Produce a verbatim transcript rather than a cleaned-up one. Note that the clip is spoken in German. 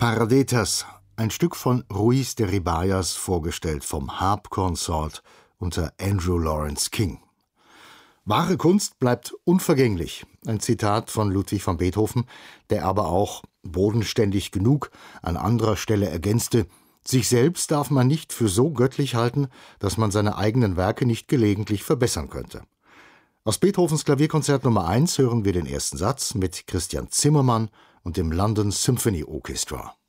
Paraditas, ein Stück von Ruiz de Ribayas, vorgestellt vom Harp Consort unter Andrew Lawrence King. Wahre Kunst bleibt unvergänglich, ein Zitat von Ludwig van Beethoven, der aber auch, bodenständig genug, an anderer Stelle ergänzte: Sich selbst darf man nicht für so göttlich halten, dass man seine eigenen Werke nicht gelegentlich verbessern könnte. Aus Beethovens Klavierkonzert Nummer eins hören wir den ersten Satz mit Christian Zimmermann und dem London Symphony Orchestra.